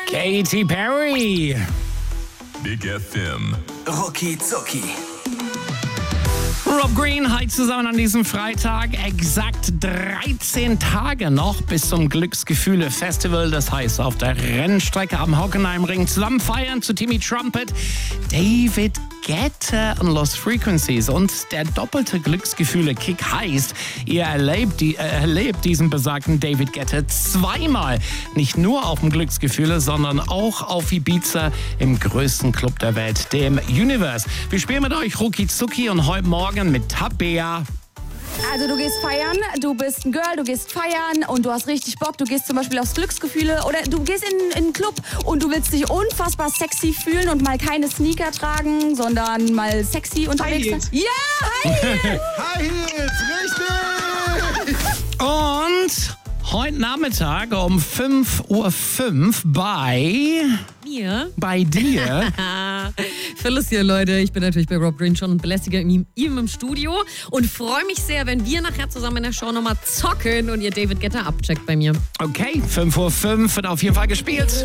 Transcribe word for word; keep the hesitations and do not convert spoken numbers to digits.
Katy Perry. Big F M. Rucki Zucki. Rob Green, hi zusammen an diesem Freitag. Exakt dreizehn Tage noch bis zum Glücksgefühle-Festival. Das heißt, auf der Rennstrecke am Hockenheimring zusammen feiern zu Timmy Trumpet, David Guetta und Lost Frequencies. Und der doppelte Glücksgefühle-Kick heißt, ihr erlebt, die, äh, erlebt diesen besagten David Guetta zweimal. Nicht nur auf dem Glücksgefühle, sondern auch auf Ibiza im größten Club der Welt, dem Universe. Wir spielen mit euch Rucki Zucki und heute Morgen mit Tabea. Also du gehst feiern, du bist ein Girl, du gehst feiern und du hast richtig Bock. Du gehst zum Beispiel aufs Glücksgefühle oder du gehst in, in einen Club und du willst dich unfassbar sexy fühlen und mal keine Sneaker tragen, sondern mal sexy unterwegs sein. Ja, High Heels! High Heels, richtig! Und heute Nachmittag um fünf Uhr fünf bei... Mir? Bei dir. Phyllis hier, Leute. Ich bin natürlich bei Rob Green schon und belästige ihm, ihm im Studio und freue mich sehr, wenn wir nachher zusammen in der Show nochmal zocken und ihr David Guetta abcheckt bei mir. Okay, fünf Uhr fünf wird auf jeden Fall gespielt.